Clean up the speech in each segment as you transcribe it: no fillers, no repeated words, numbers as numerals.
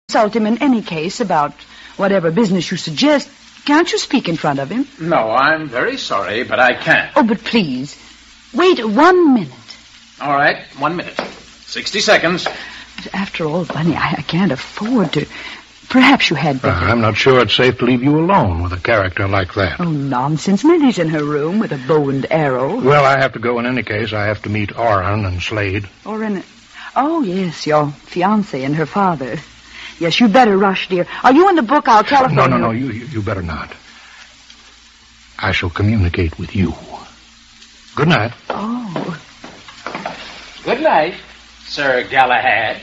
consult him in any case about whatever business you suggest. Can't you speak in front of him? No, I'm very sorry, but I can't. Oh, but please, wait 1 minute. All right, 1 minute. 60 seconds. But after all, Bunny, I can't afford to... Perhaps you had better... I'm not sure it's safe to leave you alone with a character like that. Oh, nonsense. Millie's in her room with a bow and arrow. Well, I have to go in any case. I have to meet Oren and Slade. Oren... Oh, yes, your fiancé and her father. Yes, you'd better rush, dear. Are you in the book? I'll telephone you. No, you better not. I shall communicate with you. Good night. Oh. Good night, Sir Galahad.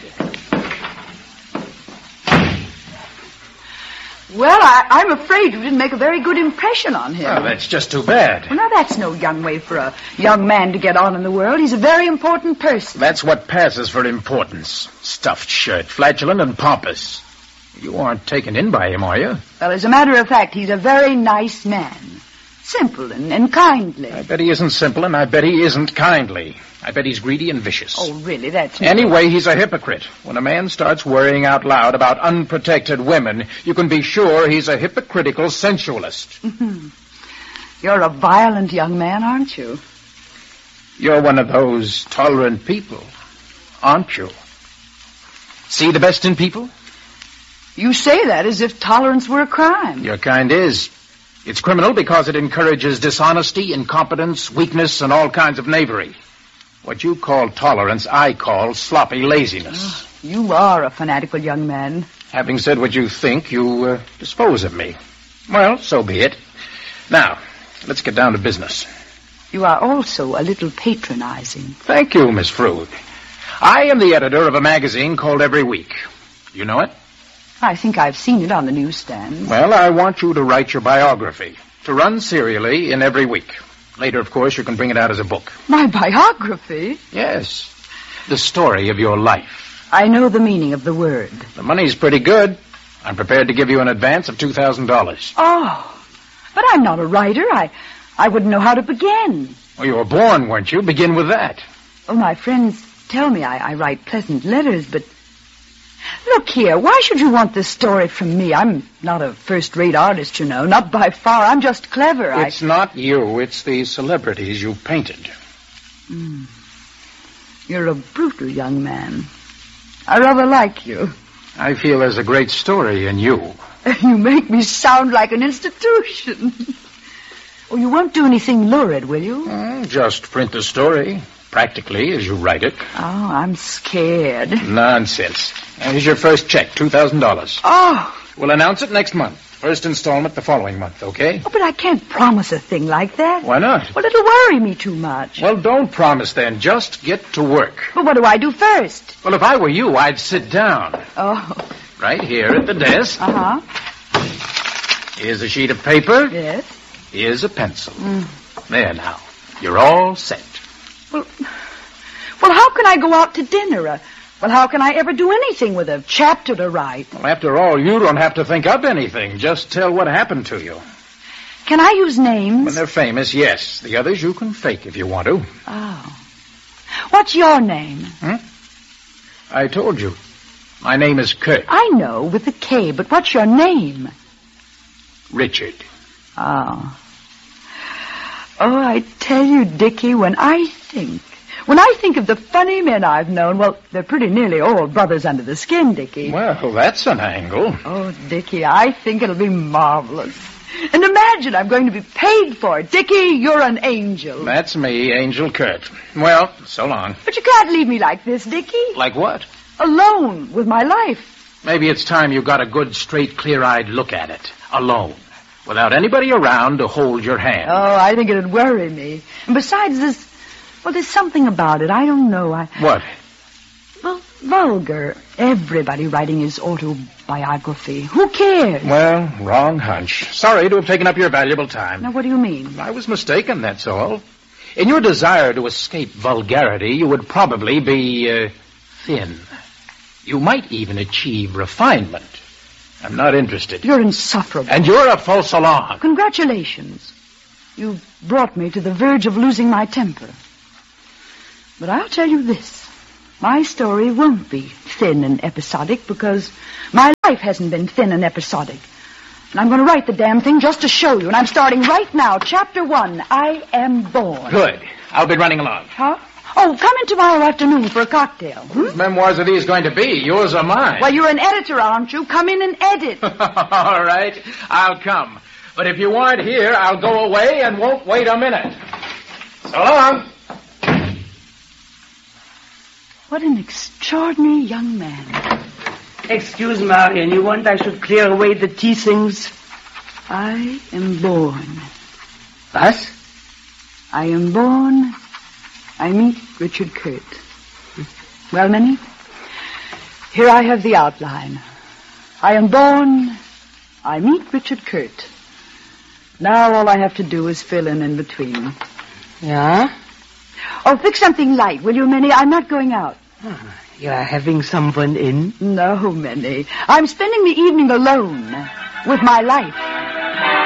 Well, I'm afraid you didn't make a very good impression on him. Well, that's just too bad. Well, now, that's no young way for a young man to get on in the world. He's a very important person. That's what passes for importance. Stuffed shirt, flatulent and pompous. You aren't taken in by him, are you? Well, as a matter of fact, he's a very nice man. Simple and kindly. I bet he isn't simple, and I bet he isn't kindly. I bet he's greedy and vicious. Oh, really? That's... Anyway, he's a hypocrite. When a man starts worrying out loud about unprotected women, you can be sure he's a hypocritical sensualist. You're a violent young man, aren't you? You're one of those tolerant people, aren't you? See the best in people? You say that as if tolerance were a crime. Your kind is. It's criminal because it encourages dishonesty, incompetence, weakness, and all kinds of knavery. What you call tolerance, I call sloppy laziness. Oh, you are a fanatical young man. Having said what you think, you dispose of me. Well, so be it. Now, let's get down to business. You are also a little patronizing. Thank you, Miss Frood. I am the editor of a magazine called Every Week. You know it? I think I've seen it on the newsstand. Well, I want you to write your biography, to run serially in Every Week. Later, of course, you can bring it out as a book. My biography? Yes. The story of your life. I know the meaning of the word. The money's pretty good. I'm prepared to give you an advance of $2,000. Oh, but I'm not a writer. I wouldn't know how to begin. Well, you were born, weren't you? Begin with that. Oh, my friends tell me I write pleasant letters, but... Look here, why should you want this story from me? I'm not a first-rate artist, you know. Not by far. I'm just clever. It's not you. It's the celebrities you painted. You're a brutal young man. I rather like you. I feel there's a great story in you. You make me sound like an institution. Oh, you won't do anything lurid, will you? Just print the story, practically, as you write it. Oh, I'm scared. Nonsense. Here's your first check, $2,000. Oh. We'll announce it next month. First installment the following month, okay? Oh, but I can't promise a thing like that. Why not? Well, it'll worry me too much. Well, don't promise then. Just get to work. But what do I do first? Well, if I were you, I'd sit down. Oh. Right here at the desk. Uh-huh. Here's a sheet of paper. Yes. Here's a pencil. There now. You're all set. Well, how can I go out to dinner? Well, how can I ever do anything with a chapter to write? Well, after all, you don't have to think up anything. Just tell what happened to you. Can I use names? When they're famous, yes. The others you can fake if you want to. Oh. What's your name? I told you. My name is Kurt. I know, with a K, but what's your name? Richard. Oh. Oh, I tell you, Dickie, when I think of the funny men I've known, well, they're pretty nearly all brothers under the skin, Dickie. Well, that's an angle. Oh, Dickie, I think it'll be marvelous. And imagine I'm going to be paid for it. Dickie, you're an angel. That's me, Angel Kurt. Well, so long. But you can't leave me like this, Dickie. Like what? Alone with my life. Maybe it's time you got a good, straight, clear-eyed look at it. Alone. Without anybody around to hold your hand. Oh, I think it'd worry me. And besides, there's something about it. I don't know. What? Well, vulgar. Everybody writing his autobiography. Who cares? Well, wrong hunch. Sorry to have taken up your valuable time. Now, what do you mean? I was mistaken, that's all. In your desire to escape vulgarity, you would probably be, thin. You might even achieve refinement. I'm not interested. You're insufferable. And you're a false alarm. Congratulations. You brought me to the verge of losing my temper. But I'll tell you this. My story won't be thin and episodic because my life hasn't been thin and episodic. And I'm going to write the damn thing just to show you. And I'm starting right now. Chapter 1, I Am Born. Good. I'll be running along. Huh? Oh, come in tomorrow afternoon for a cocktail. Whose memoirs are these going to be? Yours or mine? Well, you're an editor, aren't you? Come in and edit. All right. I'll come. But if you aren't here, I'll go away and won't wait a minute. So long. What an extraordinary young man. Excuse, Marion, you want I should clear away the tea things? I am born. What? I am born. I meet Richard Kurt. Well, Minnie, here I have the outline. I am born. I meet Richard Kurt. Now all I have to do is fill in between. Yeah? Oh, fix something light, will you, Minnie? I'm not going out. You are having someone in? No, Minnie. I'm spending the evening alone with my life.